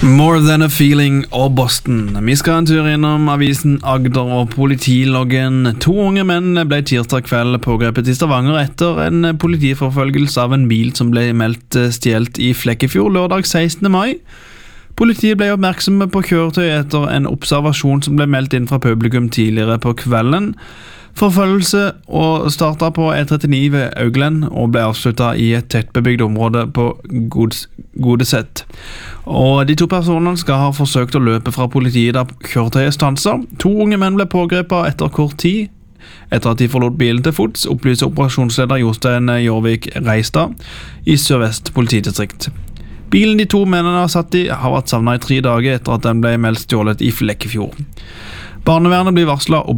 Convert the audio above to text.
More Than a Feeling og Boston. Vi skal en tur innom avisen Agder og politiloggen. 2 unge menn ble tirsdag kveld pågrepet i Stavanger etter en politiforfølgelse av en bil som ble meldt stjelt i Flekkefjord lørdag 16. mai. Politiet ble oppmerksomme på kjøretøy etter en observasjon som ble meldt inn fra publikum tidligere på kvelden. Forfølgelse og startet på E39 ved Augland og ble avsluttet i et tettbebygd område på Godeset. Og de 2 personene skal ha forsøkt å løpe fra politiet da kjøretøyet stanset. 2 unge menn ble pågrepet etter kort tid. Etter at de forlot bilen til fots, opplyser operasjonsleder Jostein Jorvik Reistad i Sør-Vest politidistrikt. Bilen de 2 mennene har satt i har vært savnet i 3 dager etter at den ble meldt stjålet i Flekkefjord. Barnevernet blir varslet